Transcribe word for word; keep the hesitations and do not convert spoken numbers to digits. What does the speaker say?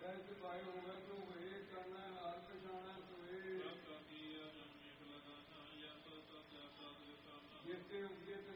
ਵੈਸੇ ਪਾਏ ਹੋਵੇ ਤੂੰ ਵੇ ਕਰਨਾ ਹਾਰ ਪਛਾਣਾ ਤੁਏ ਜਿਸੇ ਉੱਗੇ ਤੇ